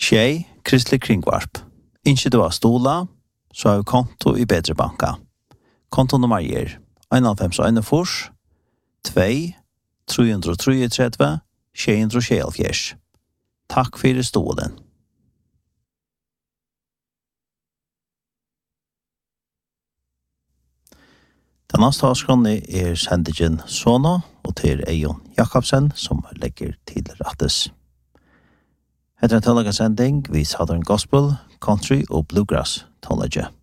Tjej, Kristelig Kringvarp. Ikke du har stola, så har vi konto i Bedre Banka. Kontonummer er 91 2 333 676. Takk for stolen. Den neste avskrånne er sendingen Sono, og til Eion Jakobsen, som legger til rettes. Etter en tøllaga sending, vi Southern Gospel, Country og Bluegrass tonlegge.